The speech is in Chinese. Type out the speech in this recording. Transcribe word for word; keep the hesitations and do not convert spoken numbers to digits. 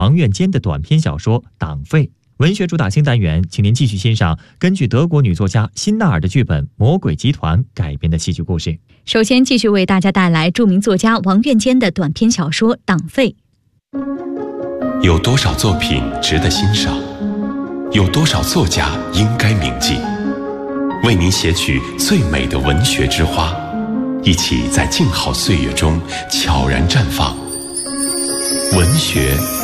王苑坚的短篇小说《党费》。文学主打新单元，请您继续欣赏根据德国女作家辛纳尔的剧本《魔鬼集团》改编的戏剧故事。 首先继续为大家带来著名作家王苑坚的短篇小说《党费》。 有多少作品值得欣赏？有多少作家应该铭记？为您写取最美的文学之花，一起在静好岁月中悄然绽放。文学